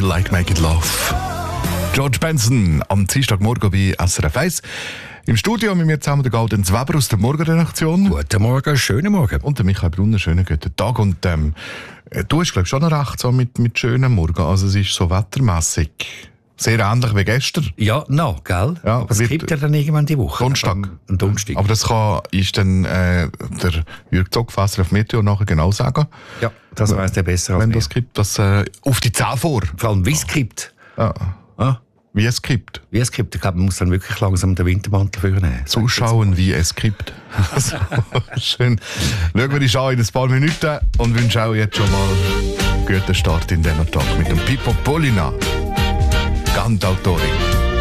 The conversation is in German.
Feel Like Making Love. George Benson am Dienstagmorgen bei SRF 1. Im Studio mit mir zusammen der Gaudenz Weber aus der Morgenredaktion. Guten Morgen, schönen Morgen. Und der Michael Brunner, schönen guten Tag. Und du hast, glaube ich, schon noch recht so mit schönen Morgen. Also es ist so wettermässig sehr ähnlich wie gestern. Ja, gell? Ja, aber es kippt ja dann irgendwann die Woche. Donnerstag. Am Donnerstag. Aber das ist dann der Jürg Zogfasser auf Meteo nachher genau sagen. Ja, das weiss der besser als wenn mir. das kippt, das auf die 10 vor. Vor allem, wie es kippt. Ja. Wie es kippt. Wie es kippt. Ich glaube, man muss dann wirklich langsam den Wintermantel vornehmen. Zuschauen, wie es kippt. So, schön. Schauen wir uns an in ein paar Minuten und wünschen auch jetzt schon mal einen guten Start in diesen Tag mit dem Pippo Polina, Cantautori.